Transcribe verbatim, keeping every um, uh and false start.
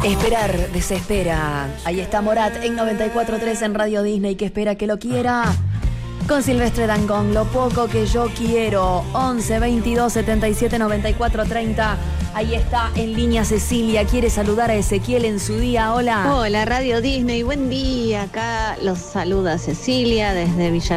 Esperar desespera. Ahí está Morat en noventa y cuatro punto tres en Radio Disney, que espera que lo quiera. Con Silvestre Dangond, lo poco que yo quiero. once, veintidós, setenta y siete, noventa y cuatro, treinta. Ahí está en línea Cecilia. Quiere saludar a Ezequiel en su día. Hola. Hola, Radio Disney. Buen día. Acá los saluda Cecilia desde Villa